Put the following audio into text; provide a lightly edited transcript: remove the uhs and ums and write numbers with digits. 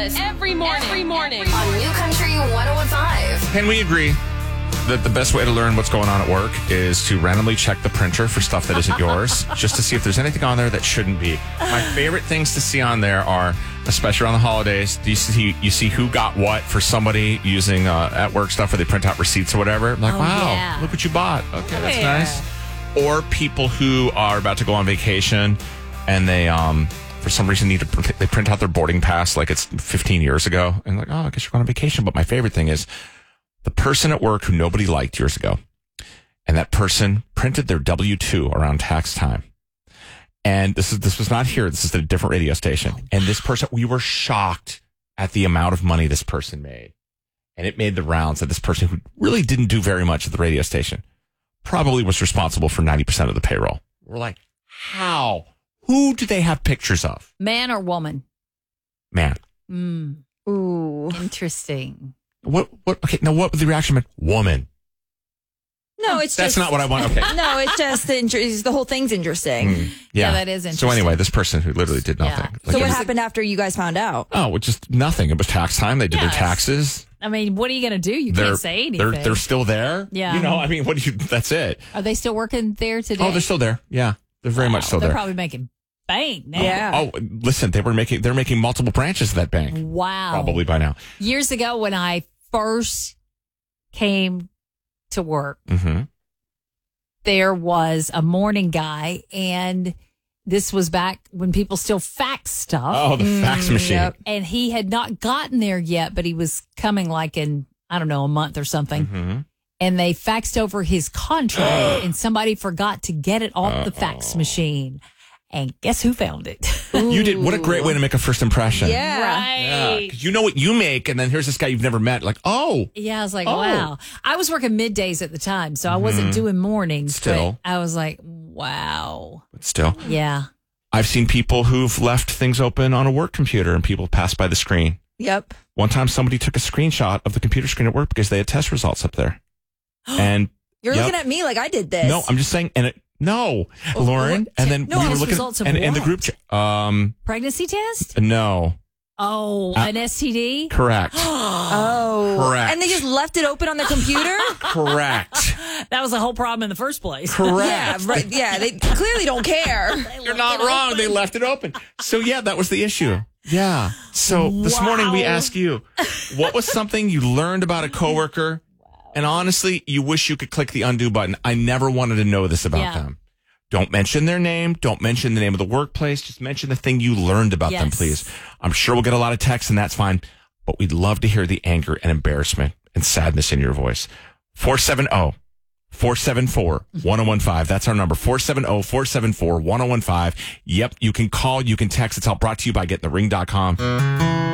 us every morning. On New Country 101.5. Can we agree that the best way to learn what's going on at work is to randomly check the printer for stuff that isn't yours, just to see if there's anything on there that shouldn't be? My favorite things to see on there are, especially around the holidays, you see who got what for somebody using at work stuff where they print out receipts or whatever. I'm like, wow, look what you bought. Okay, that's nice. Or people who are about to go on vacation and they for some reason they print out their boarding pass like it's 15 years ago, and like, oh, I guess you're going on vacation. But my favorite thing is the person at work who nobody liked years ago, and that person printed their W-2 around tax time. And this was not here. This is at a different radio station. And this person, we were shocked at the amount of money this person made. And it made the rounds that this person, who really didn't do very much at the radio station, probably was responsible for 90% of the payroll. We're like, how? Who do they have pictures of? Man or woman? Man. Ooh. Interesting. What? Okay, now what was the reaction? Woman. No, it's That's not what I want. Okay. No, it's just the whole thing's interesting. Yeah, that is interesting. So anyway, this person who literally did nothing. Yeah. Like, So what happened after you guys found out? Oh, just nothing. It was tax time. They did their taxes. I mean, what are you going to do? You can't say anything. They're still there. Yeah. You know, I mean, that's it. Are they still working there today? Oh, they're still there. Yeah. They're very much still They're there. probably making bank now. Yeah. Oh, listen, they're making multiple branches of that bank. Wow. Probably by now. Years ago when I first came to work, there was a morning guy, and this was back when people still fax stuff. Oh, the fax machine. Yep. And he had not gotten there yet, but he was coming like in, I don't know, a month or something. And they faxed over his contract, and somebody forgot to get it off the fax machine. And guess who found it? You did. What a great way to make a first impression. Yeah. Right. Because you know what you make, and then here's this guy you've never met. Like, oh. Yeah, I was like, wow. I was working middays at the time, so I wasn't doing mornings. Still. But I was like, wow. But still. Yeah. I've seen people who've left things open on a work computer, and people pass by the screen. Yep. One time somebody took a screenshot of the computer screen at work because they had test results up there. And You're looking at me like I did this. No, I'm just saying, Lauren, and then No, we were test looking results of and in the what? group chat. Pregnancy test? No, Oh, an STD? correct, Oh. Correct. And they just left it open on the computer? correct, That was the whole problem in the first place. Yeah, correct. right. Yeah, they clearly don't care. You're not wrong. They left it open. So yeah, that was the issue. Yeah. So this morning we asked you, what was something you learned about a coworker? And honestly, you wish you could click the undo button. I never wanted to know this about them. Don't mention their name. Don't mention the name of the workplace. Just mention the thing you learned about them, please. I'm sure we'll get a lot of texts, and that's fine. But we'd love to hear the anger and embarrassment and sadness in your voice. 470-474-1015. That's our number. 470-474-1015. Yep, you can call, you can text. It's all brought to you by GetInTheRing.com.